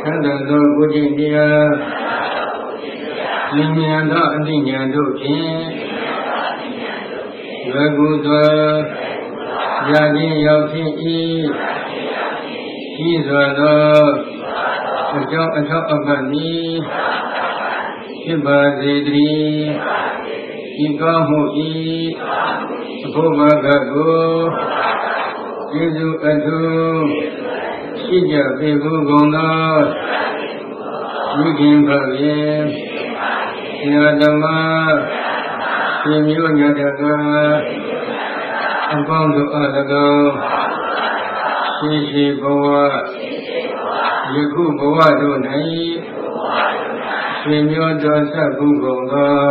န္တာသောဘုဒ္ဓတရားဉာဏ်ဉာဏ်သောအသိဉာဏ်တို့ဖြင့်ရွယ်ကူစွာရခြင်းရောက်ခြင်းဤကြီးစွာသောအကြောင်းအထောက်အပံ့ဤဖြစ်ပါစေတည်းဤကောင်းမှုဤအဖို့ဘာကကိုကျေးဇူးအထူးရှိကြပေကုန်သောဝိခင်ဖခင်ဆရာဓမ္မရှင်မျိုးညတကအပေါင်းတို့အား၎င်းရှိဘဝယခုဘဝတို့၌ရှင်မျိုးတော်ဆက်ဘူးကုန်သော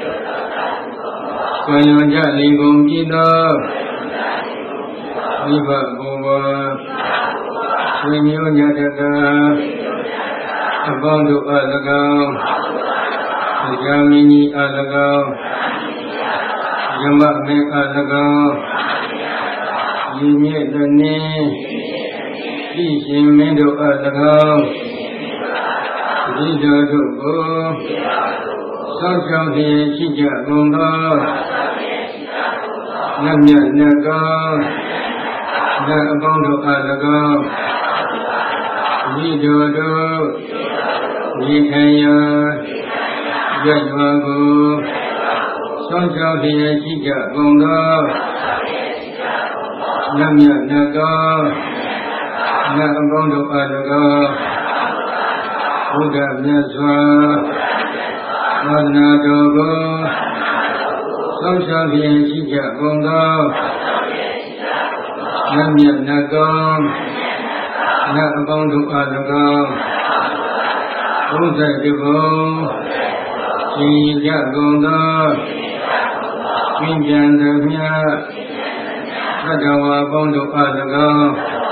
ဆွေလွန်ကြလီကုန်ပြီးသောမိဘဘဝရှင်မျိုးညတကအပေါင်းတို့အား၎င်းတရားမင်းကြီးအား၎င်းယမမင်းအား၎င်းဤမြင့်တဲ့နည်းဤရှင်မင်းတို့အား၎င်းဒီတော်တို့ကိုဆောင်းရှောင်းလျက်ရှိကြကုန်သောနတ်မြတ်နတ်ကောင်းနတ်အပေါင်းတို့အား၎င်းဤတော်တို့ဒီခံရရွတ်ရွာကိုဆောင်းရှောင်းလျက်ရှိကြကုန်သောနတ်မြတ်နတ်ကောင်းနတ်အပေါင်းတို့အား၎င်းဘုရားမြတ်စွာသာသနာတော်ကိုဆောင်းရှောင်းလျက်ရှိကြကုန်သောနတ်မြတ်နတ်ကောင်းနတ်အပေါင်းတို့အား၎င်းဘုရားတဘုံရှိကြကုန်သောဉာဏ်ဉာဏ်သမျှသတ္တဝါပေါင်းတို့အား၎င်း